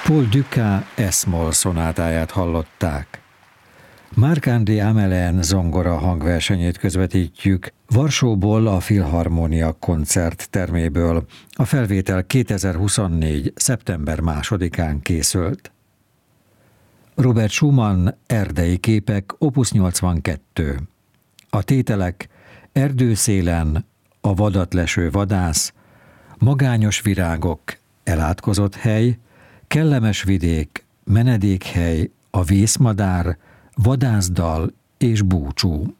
Paul Dukas S-moll szonátáját hallották. Marc-André Hamelin zongora hangversenyét közvetítjük Varsóból, a Filharmonia koncertterméből. A felvétel 2024. szeptember 2-án készült. Robert Schumann Erdei képek, Opus 82. A tételek: erdőszélen, a vadat leső vadász, magányos virágok, elátkozott hely, kellemes vidék, menedékhely, a vészmadár, vadászdal és búcsú.